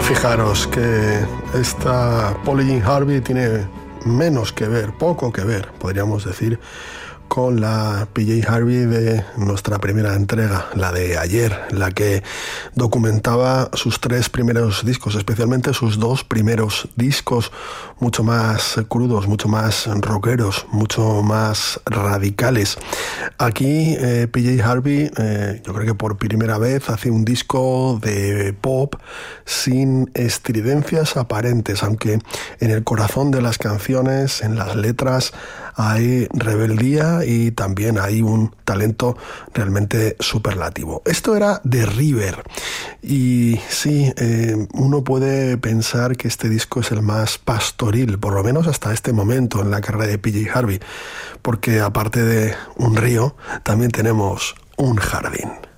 Fijaros que esta Polly Jean Harvey tiene menos que ver, poco que ver, podríamos decir, con la PJ Harvey de nuestra primera entrega, la de ayer, la que documentaba sus 3 primeros discos, especialmente sus 2 primeros discos, mucho más crudos, mucho más rockeros, mucho más radicales. Aquí PJ Harvey, yo creo que por primera vez hace un disco de pop sin estridencias aparentes, aunque en el corazón de las canciones, en las letras, hay rebeldía y también hay un talento realmente superlativo. Esto era The River y sí, uno puede pensar que este disco es el más pastoril, por lo menos hasta este momento en la carrera de PJ Harvey, porque aparte de un río, también tenemos un jardín.